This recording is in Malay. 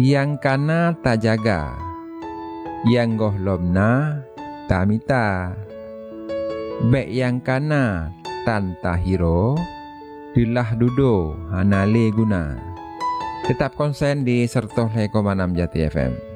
Yang kana tak jaga, yang gohlomna tak mita. Bek yang kana tanta hiro, dilah dudo hanale guna. Tetap konsen di 105,6 Jati FM.